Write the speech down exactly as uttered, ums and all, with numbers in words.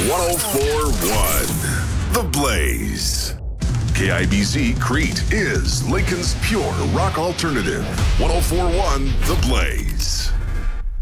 one oh four one The Blaze. K I B Z Crete is Lincoln's pure rock alternative. one oh four one The Blaze.